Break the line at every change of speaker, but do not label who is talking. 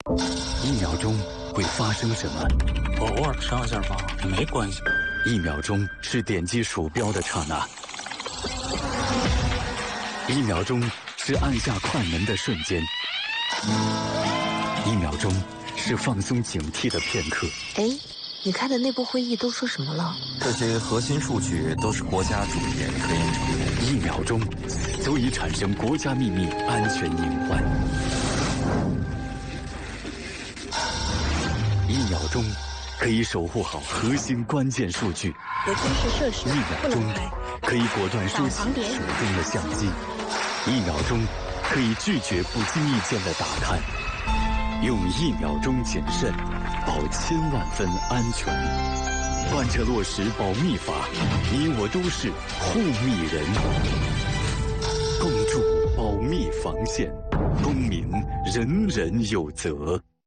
1秒钟会发生什么？
偶尔上下吧，没关系。
1秒钟是点击鼠标的刹那，1秒钟是按下快门的瞬间，1秒钟是放松警惕的片刻。
哎，你开的内部会议都说什么了？
这些核心数据都是国家主研科研成果。
1秒钟足以产生国家秘密安全隐患。1秒钟可以守护好核心关键数据。
核军事设施
1秒钟可以果断收起手中的相机。1秒钟可以拒绝不经意间的打探。用1秒钟谨慎，保1000万分安全。贯彻落实保密法，你我都是护密人。共筑保密防线，公民人人有责。